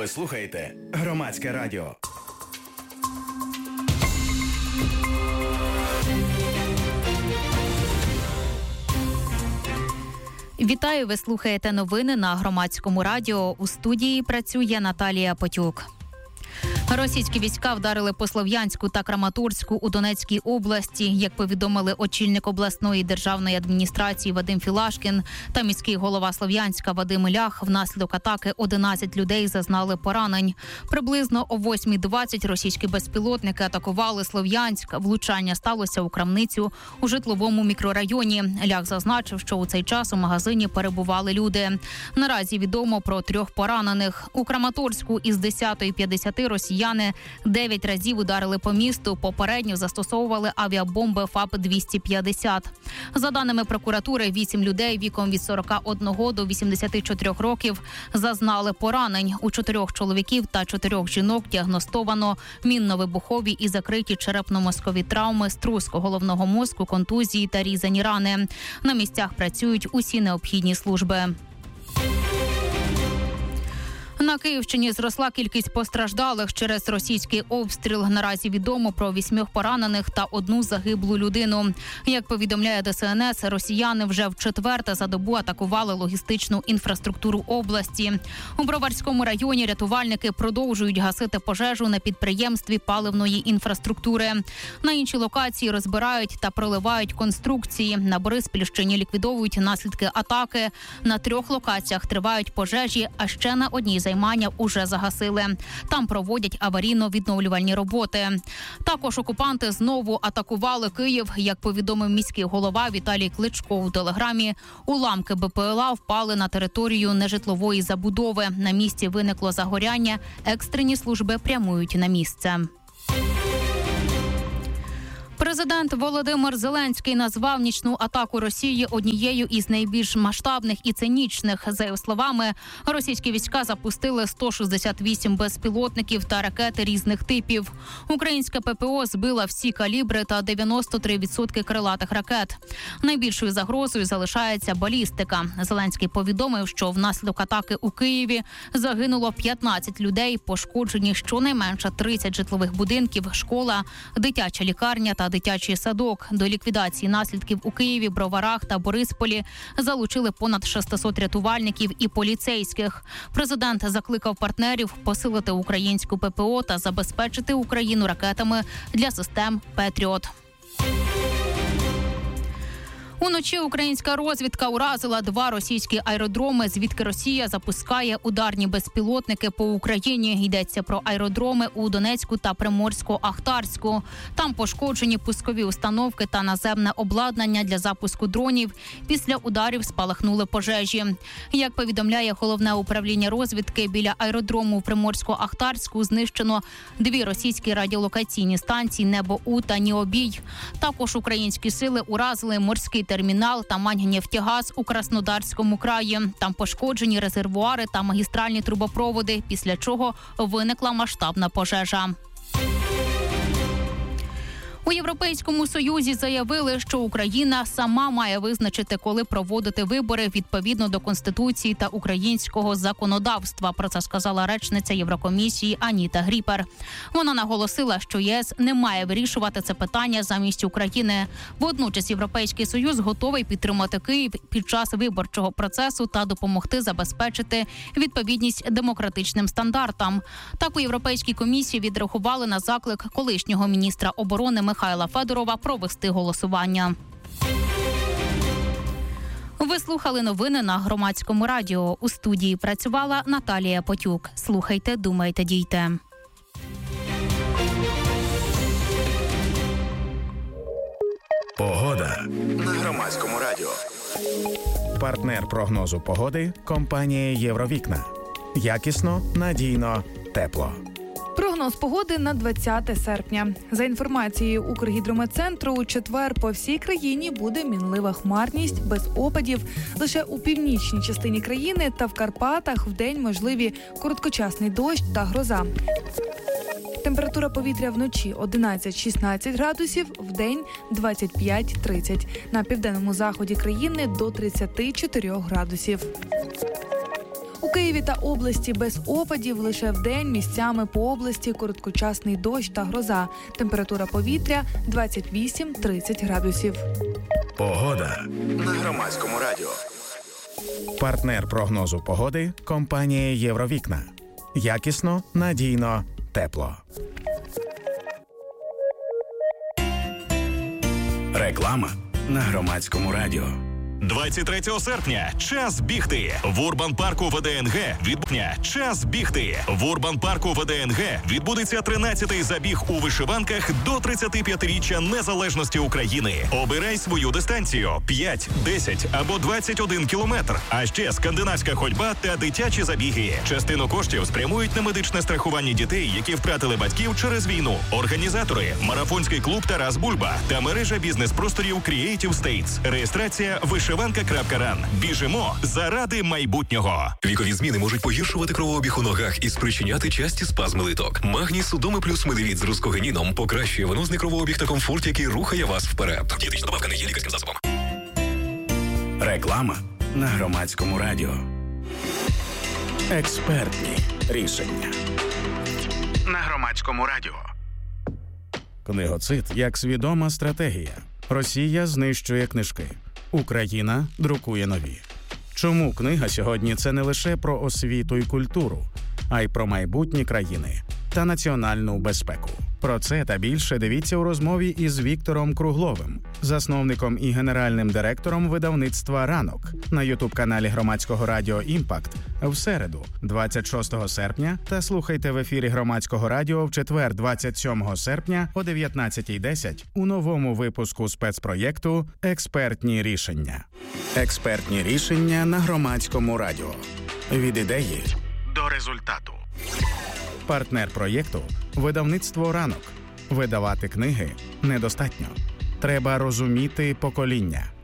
Ви слухаєте Громадське радіо. Вітаю, ви слухаєте новини на Громадському радіо. У студії працює Наталія Потюк. Російські війська вдарили по Слов'янську та Краматорську у Донецькій області. Як повідомили очільник обласної державної адміністрації Вадим Філашкін та міський голова Слов'янська Вадим Лях, внаслідок атаки 11 людей зазнали поранень. Приблизно о 8:20 російські безпілотники атакували Слов'янськ. Влучання сталося у крамницю у житловому мікрорайоні. Лях зазначив, що у цей час у магазині перебували люди. Наразі відомо про 3 поранених. У Краматорську із 10:50 росіяни 9 разів ударили по місту. Попередньо застосовували авіабомби ФАП-250. За даними прокуратури, 8 людей віком від 41 до 84 років зазнали поранень. У 4 чоловіків та 4 жінок діагностовано мінно-вибухові і закриті черепно-мозкові травми, струс головного мозку, контузії та різані рани. На місцях працюють усі необхідні служби. На Київщині зросла кількість постраждалих через російський обстріл. Наразі відомо про 8 поранених та 1 загиблу людину. Як повідомляє ДСНС, росіяни вже вчетверте за добу атакували логістичну інфраструктуру області. У Броварському районі рятувальники продовжують гасити пожежу на підприємстві паливної інфраструктури. На іншій локації розбирають та проливають конструкції. На Бориспільщині ліквідовують наслідки атаки. На 3 локаціях тривають пожежі, а ще на одній займання уже загасили. Там проводять аварійно-відновлювальні роботи. Також окупанти знову атакували Київ. Як повідомив міський голова Віталій Кличко у телеграмі, уламки БПЛА впали на територію нежитлової забудови. На місці виникло загоряння. Екстрені служби прямують на місце. Президент Володимир Зеленський назвав нічну атаку Росії однією із найбільш масштабних і цинічних. За його словами, російські війська запустили 168 безпілотників та ракети різних типів. Українське ППО збила всі калібри та 93% крилатих ракет. Найбільшою загрозою залишається балістика. Зеленський повідомив, що внаслідок атаки у Києві загинуло 15 людей, пошкоджені щонайменше 30 житлових будинків, школа, дитяча лікарня та дитячий садок. До ліквідації наслідків у Києві, Броварах та Борисполі залучили понад 600 рятувальників і поліцейських. Президент закликав партнерів посилити українську ППО та забезпечити Україну ракетами для систем «Петріот». Уночі українська розвідка уразила 2 російські аеродроми, звідки Росія запускає ударні безпілотники по Україні. Йдеться про аеродроми у Донецьку та Приморсько-Ахтарську. Там пошкоджені пускові установки та наземне обладнання для запуску дронів. Після ударів спалахнули пожежі. Як повідомляє Головне управління розвідки, біля аеродрому в Приморсько-Ахтарську знищено 2 російські радіолокаційні станції «Небо-У» та «Ніобій». Також українські сили уразили морський термінал «Тамань-Нефтегаз» у Краснодарському краї. Там пошкоджені резервуари та магістральні трубопроводи, після чого виникла масштабна пожежа. У Європейському Союзі заявили, що Україна сама має визначити, коли проводити вибори відповідно до Конституції та українського законодавства. Про це сказала речниця Єврокомісії Аніта Гріпер. Вона наголосила, що ЄС не має вирішувати це питання замість України. Водночас Європейський Союз готовий підтримати Київ під час виборчого процесу та допомогти забезпечити відповідність демократичним стандартам. Так у Європейській комісії відреагували на заклик колишнього міністра оборони Михайла Федорова провести голосування. Ви слухали новини на Громадському радіо. У студії працювала Наталія Потюк. Слухайте, думайте, дійте. Погода на Громадському радіо. Партнер прогнозу погоди – компанія «Євровікна». Якісно, надійно, тепло. Прогноз погоди на 20 серпня. За інформацією Укргідрометцентру, у четвер по всій країні буде мінлива хмарність, без опадів. Лише у північній частині країни та в Карпатах вдень можливі короткочасний дощ та гроза. Температура повітря вночі 11-16 градусів, вдень 25-30. На південному заході країни до 34 градусів. У Києві та області без опадів, лише вдень місцями по області короткочасний дощ та гроза. Температура повітря 28-30 градусів. Погода На Громадському радіо. Партнер прогнозу погоди – компанія «Євровікна». Якісно, надійно, тепло. Реклама на Громадському радіо. 23 серпня – час бігти. В Урбан-парку ВДНГ час бігти. В Урбан-парку ВДНГ відбудеться 13-й забіг у вишиванках до 35-річчя незалежності України. Обирай свою дистанцію – 5, 10 або 21 кілометр. А ще скандинавська ходьба та дитячі забіги. Частину коштів спрямують на медичне страхування дітей, які втратили батьків через війну. Організатори – марафонський клуб «Тарас Бульба» та мережа бізнес-просторів Creative States. Реєстрація вишиванка.ран. Біжимо заради майбутнього. Вікові зміни можуть погіршувати кровообіг у ногах і спричиняти часті спазми литок. Магній Судоми плюс медивіт з рускогеніном покращує венозний кровообіг та комфорт, який рухає вас вперед. Дієтична добавка не є лікарським засобом. Реклама на Громадському радіо. Експертні рішення. На Громадському радіо. Книгоцид як свідома стратегія. Росія знищує книжки. Україна друкує нові. Чому книга сьогодні – це не лише про освіту і культуру, а й про майбутні країни та національну безпеку? Про це та більше дивіться у розмові із Віктором Кругловим, засновником і генеральним директором видавництва «Ранок» на ютуб-каналі Громадського радіо «Імпакт» в середу, 26 серпня, та слухайте в ефірі Громадського радіо в четвер, 27 серпня о 19:10 у новому випуску спецпроєкту «Експертні рішення». Експертні рішення на Громадському радіо. Від ідеї до результату. Партнер проєкту – видавництво «Ранок». Видавати книги недостатньо. Треба розуміти покоління.